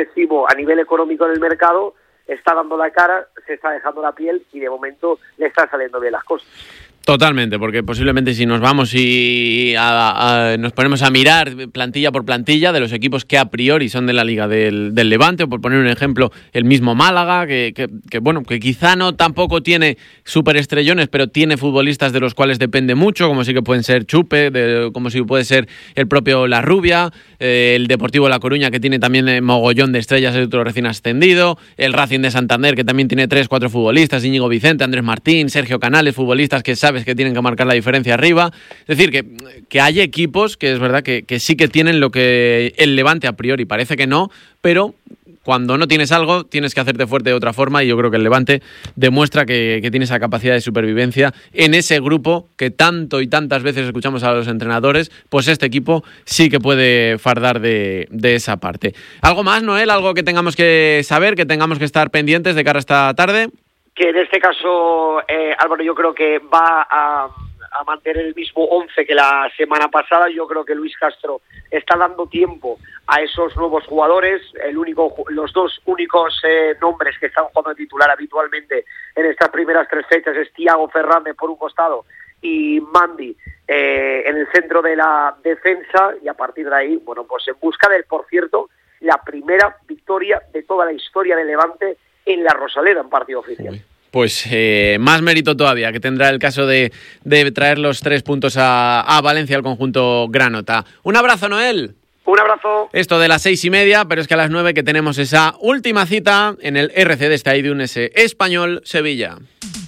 excesivo a nivel económico en el mercado, está dando la cara, se está dejando la piel y de momento le están saliendo bien las cosas. Totalmente, porque posiblemente si nos vamos y nos ponemos a mirar plantilla por plantilla de los equipos que a priori son de la Liga del Levante, o por poner un ejemplo, el mismo Málaga, que quizá no tampoco tiene superestrellones, pero tiene futbolistas de los cuales depende mucho, como sí que pueden ser Chupe, como sí puede ser el propio La Rubia, el Deportivo La Coruña, que tiene también mogollón de estrellas, es otro recién ascendido, el Racing de Santander, que también tiene 3-4 futbolistas, Íñigo Vicente, Andrés Martín, Sergio Canales, futbolistas que sabes que tienen que marcar la diferencia arriba. Es decir, que hay equipos que es verdad que sí que tienen lo que el Levante a priori parece que no, pero cuando no tienes algo tienes que hacerte fuerte de otra forma, y yo creo que el Levante demuestra que tiene esa capacidad de supervivencia en ese grupo que tanto y tantas veces escuchamos a los entrenadores. Pues este equipo sí que puede fardar de esa parte. ¿Algo más, Noel? ¿Algo que tengamos que saber, que tengamos que estar pendientes de cara a esta tarde? Que en este caso, Álvaro, yo creo que va a mantener el mismo 11 que la semana pasada. Yo creo que Luis Castro está dando tiempo a esos nuevos jugadores. Los dos únicos nombres que están jugando de titular habitualmente en estas primeras 3 fechas es Thiago Fernández por un costado y Mandy en el centro de la defensa, y a partir de ahí, bueno, pues en busca del, por cierto, la primera victoria de toda la historia del Levante en la Rosaleda en partido oficial. Pues más mérito todavía que tendrá el caso de traer los 3 puntos a Valencia al conjunto granota. Un abrazo, Noel. Un abrazo. Esto de las 6:30, pero es que a las 9 que tenemos esa última cita en el RC de Stadium, ese Español Sevilla.